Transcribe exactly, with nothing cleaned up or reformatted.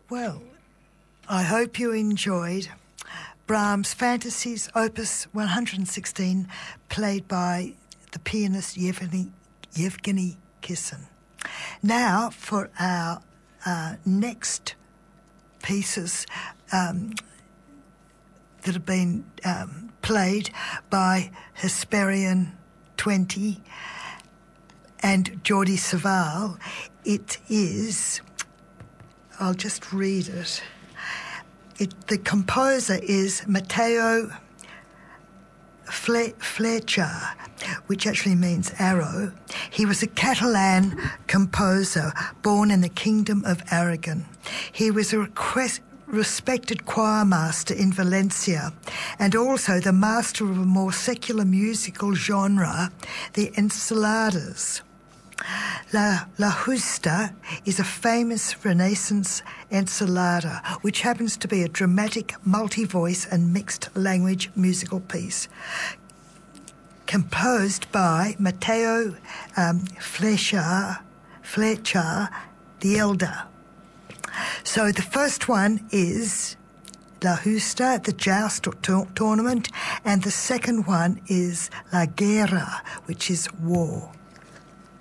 Well, I hope you enjoyed Brahms' Fantasies, Opus one hundred sixteen, played by the pianist Yevgeny, Yevgeny Kissin. Now for our uh, next pieces um, that have been um, played by Hesperian twenty and Jordi Savall. It is, I'll just read it. It the composer is Matteo Fle- Fletcher, which actually means arrow. He was a Catalan composer born in the Kingdom of Aragon. He was a request, respected choir master in Valencia and also the master of a more secular musical genre, the ensiladas. La, La Justa is a famous Renaissance ensilada, which happens to be a dramatic, multi-voice and mixed language musical piece composed by Matteo um, Fletcher, Fletcher the Elder. So the first one is La Justa, the joust or to- tournament, and the second one is La Guerra, which is war.